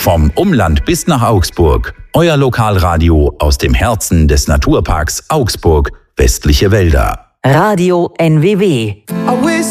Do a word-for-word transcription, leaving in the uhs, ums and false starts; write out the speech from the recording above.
Vom Umland bis nach Augsburg. Euer Lokalradio aus dem Herzen des Naturparks Augsburg, Westliche Wälder. Radio N W W.